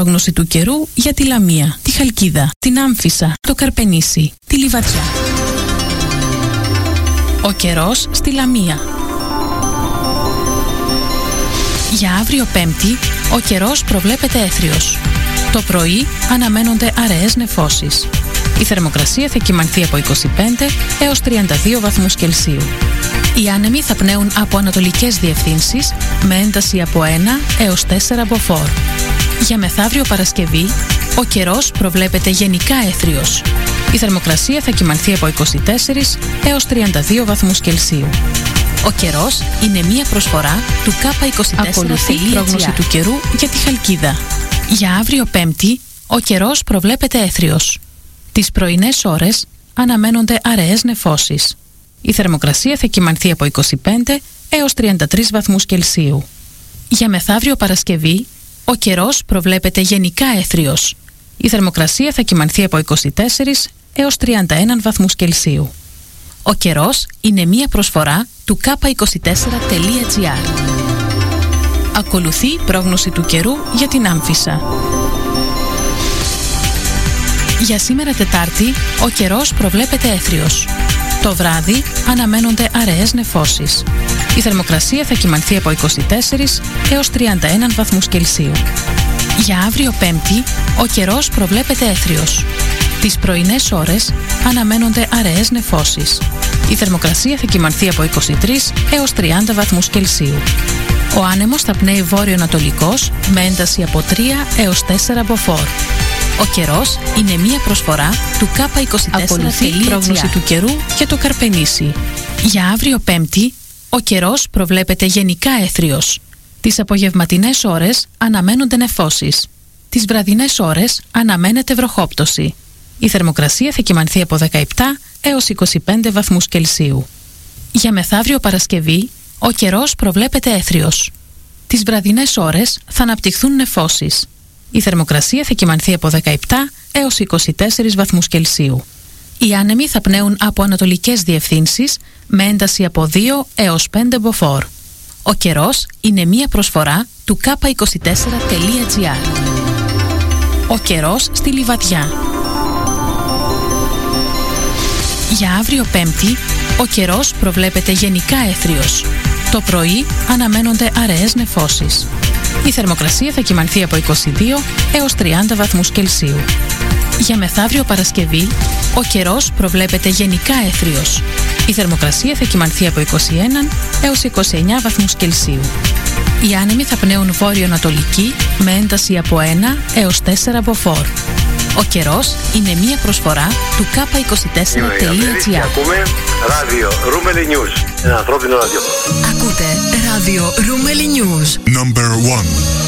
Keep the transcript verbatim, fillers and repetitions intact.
πρόγνωση του καιρού για τη Λαμία, τη Χαλκίδα, την Άμφισσα, το Καρπενήσι, τη Λιβαδιά. Ο καιρός στη Λαμία. Για αύριο Πέμπτη, ο καιρός προβλέπεται έθριος. Το πρωί αναμένονται αραιές νεφώσεις. Η θερμοκρασία θα κυμανθεί από είκοσι πέντε έως τριάντα δύο βαθμούς Κελσίου. Οι άνεμοι θα πνέουν από ανατολικές διευθύνσεις με ένταση από ένα έως τέσσερα μποφόρ. Για μεθαύριο Παρασκευή, ο καιρός προβλέπεται γενικά έθριος. Η θερμοκρασία θα κυμανθεί από είκοσι τέσσερα έως τριάντα δύο βαθμούς Κελσίου. Ο καιρός είναι μία προσφορά του κάπα είκοσι τέσσερα. Ακολουθεί η πρόγνωση του καιρού για τη Χαλκίδα. Για αύριο Πέμπτη, ο καιρός προβλέπεται έθριος. Τις πρωινές ώρες αναμένονται αραιές νεφώσεις. Η θερμοκρασία θα κυμανθεί από είκοσι πέντε έως τριάντα τρεις βαθμούς Κελσίου. Για μεθαύριο Παρασκευή, ο καιρός προβλέπεται γενικά έθριος. Η θερμοκρασία θα κυμανθεί από είκοσι τέσσερα έως τριάντα ένα βαθμούς Κελσίου. Ο καιρός είναι μία προσφορά του κάπα είκοσι τέσσερα τελεία τζι άρ. Ακολουθεί η πρόγνωση του καιρού για την Άμφισσα. Για σήμερα Τετάρτη, ο καιρός προβλέπεται έθριος. Το βράδυ αναμένονται αραιές νεφώσεις. Η θερμοκρασία θα κυμανθεί από είκοσι τέσσερα έως τριάντα ένα βαθμούς Κελσίου. Για αύριο Πέμπτη, ο καιρός προβλέπεται έθριος. Τις πρωινές ώρες αναμένονται αραιές νεφώσεις. Η θερμοκρασία θα κυμανθεί από είκοσι τρεις έως τριάντα βαθμούς Κελσίου. Ο άνεμος θα πνέει βόρειο-ανατολικός με ένταση από τρία έως τέσσερα μποφόρ. Ο καιρός είναι μία προσφορά του κάπα είκοσι τέσσερα. Ακολουθεί η πρόγνωση του καιρού για το Καρπενήσι. Για αύριο Πέμπτη, ο καιρός προβλέπεται γενικά έθριος. Τις απογευματινές ώρες αναμένονται νεφώσεις. Τις βραδινές ώρες αναμένεται βροχόπτωση. Η θερμοκρασία θα κυμανθεί από δεκαεπτά έως είκοσι πέντε βαθμούς Κελσίου. Για μεθαύριο Παρασκευή, ο καιρός προβλέπεται έθριος. Τις βραδινές ώρες θα αναπτυχθούν νεφώσεις. Η θερμοκρασία θα κυμανθεί από δεκαεπτά έως είκοσι τέσσερα βαθμούς Κελσίου. Οι άνεμοι θα πνέουν από ανατολικές διευθύνσεις με ένταση από δύο έως πέντε μποφόρ. Ο καιρός είναι μία προσφορά του κάπα είκοσι τέσσερα τελεία τζι άρ. Ο καιρός στη Λιβαδιά. Για αύριο Πέμπτη, ο καιρός προβλέπεται γενικά έθριος. Το πρωί αναμένονται αραιές νεφώσεις. Η θερμοκρασία θα κυμανθεί από είκοσι δύο έως τριάντα βαθμούς Κελσίου. Για μεθαύριο Παρασκευή, ο καιρός προβλέπεται γενικά έθριος. Η θερμοκρασία θα κυμανθεί από είκοσι ένα έως είκοσι εννέα βαθμούς Κελσίου. Οι άνεμοι θα πνέουν βόρειο-ανατολική με ένταση από ένα έως τέσσερα μποφόρ. Ο καιρός είναι μία προσφορά του κάπα είκοσι τέσσερα τελεία τζι άρ. Ακούμε ράδιο Ρούμελι News. Ένα ανθρώπινο ραδιόφωνο. Ακούτε ράδιο Ρούμελι News. Number one.